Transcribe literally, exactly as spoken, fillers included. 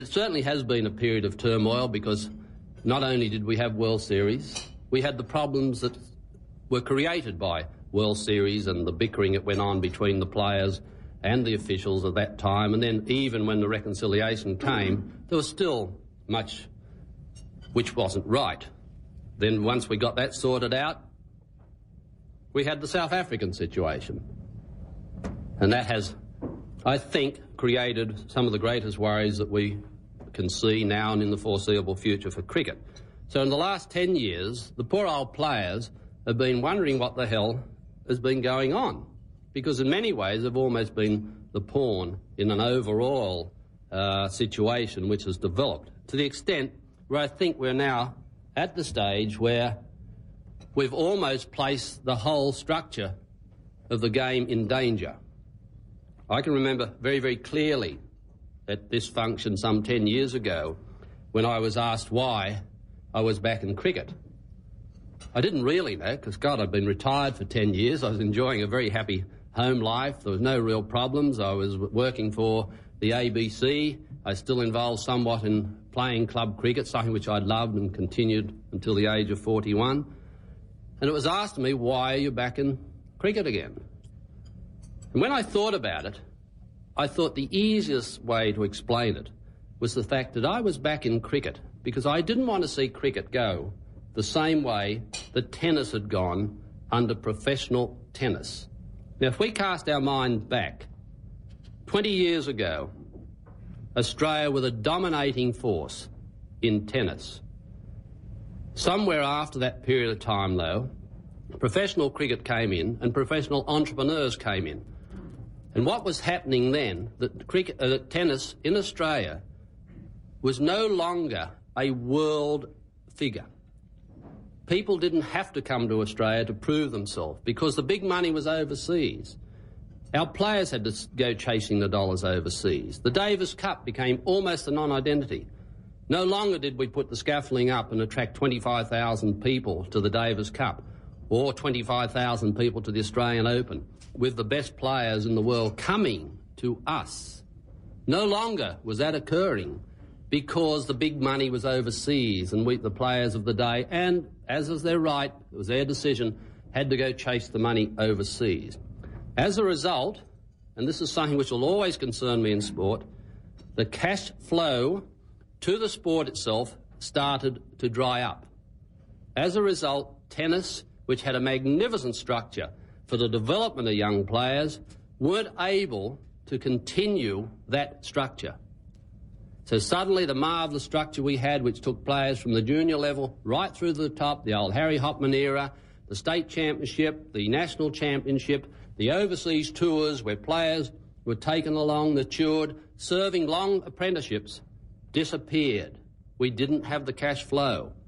It certainly has been a period of turmoil because not only did we have World Series, we had the problems that were created by World Series and the bickering that went on between the players and the officials at that time. And then even when the reconciliation came, there was still much which wasn't right. Then once we got that sorted out, we had the South African situation. And that has, I think, created some of the greatest worries that we can see now and in the foreseeable future for cricket. So in the last ten years, the poor old players have been wondering what the hell has been going on, because in many ways they've almost been the pawn in an overall uh, situation which has developed to the extent where I think we're now at the stage where we've almost placed the whole structure of the game in danger. I can remember very, very clearly at this function some ten years ago when I was asked why I was back in cricket. I didn't really know, because, God, I'd been retired for ten years. I was enjoying a very happy home life. There was no real problems. I was working for the A B C. I still involved somewhat in playing club cricket, something which I'd loved and continued until the age of forty-one. And it was asked of me, why are you back in cricket again? And when I thought about it, I thought the easiest way to explain it was the fact that I was back in cricket because I didn't want to see cricket go the same way that tennis had gone under professional tennis. Now, if we cast our mind back, twenty years ago, Australia was a dominating force in tennis. Somewhere after that period of time, though, professional cricket came in and professional entrepreneurs came in. And what was happening then, that cricket, uh, tennis in Australia was no longer a world figure. People didn't have to come to Australia to prove themselves because the big money was overseas. Our players had to go chasing the dollars overseas. The Davis Cup became almost a non-identity. No longer did we put the scaffolding up and attract twenty-five thousand people to the Davis Cup or twenty-five thousand people to the Australian Open, with the best players in the world coming to us. No longer was that occurring because the big money was overseas and we, the players of the day, and as is their right, it was their decision, had to go chase the money overseas. As a result, and this is something which will always concern me in sport, the cash flow to the sport itself started to dry up. As a result, tennis, which had a magnificent structure for the development of young players, weren't able to continue that structure. So suddenly the marvellous structure we had, which took players from the junior level right through to the top, the old Harry Hopman era, the state championship, the national championship, the overseas tours where players were taken along, matured, serving long apprenticeships, disappeared. We didn't have the cash flow.